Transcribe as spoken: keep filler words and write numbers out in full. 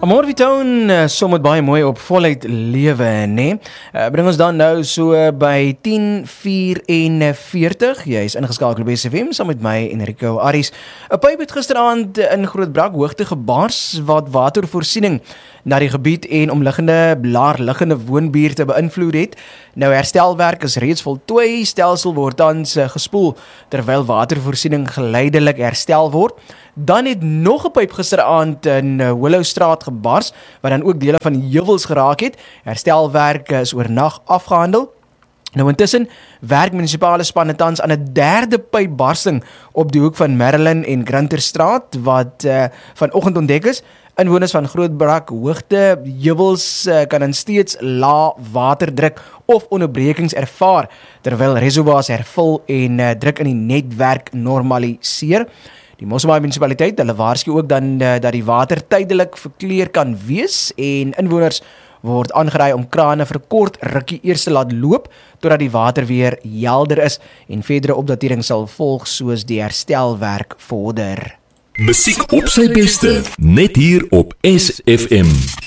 Amorvitown uh, som het baie mooi op voluit lewe, né? Uh, bring ons dan nou so uh, by tien vyf-en-veertig. Jy is ingeskakel by S F M saam met my Enrico Aries. 'n Pyp het gisteraand in Grootbrak hoogte gebars wat watervoorsiening na die gebied en omliggende laarliggende woonbuurte beïnvloed het. Nou herstelwerk is reeds voltooi, stelsel word tans uh, gespoel terwyl watervoorsiening geleidelik herstel word. Dan het nog 'n pyp gisteraand in Willowstraat gebars, wat dan ook dele van heuwels geraak het. Herstelwerk is oornag afgehandel. Nou intussen werk munisipale spanne tans aan 'n derde pypbarsting op die hoek van Marilyn en Grinterstraat, wat uh, vanoggend ontdek is. Inwoners van Grootbrak hoogte heuwels uh, kan dan steeds lae waterdruk of onderbrekings ervaar, terwyl reservoirs hervul en uh, druk in die netwerk normaliseer. Die Mosselbaai munisipaliteit, hulle waarsku ook dan uh, dat die water tydelik verkleur kan wees en inwoners word aangeraai om krane vir 'n kort rukkie eers te laat loop totdat die water weer helder is en verdere opdatering sal volg soos die herstelwerk vorder. Musiek op sy beste, net hier op S F M.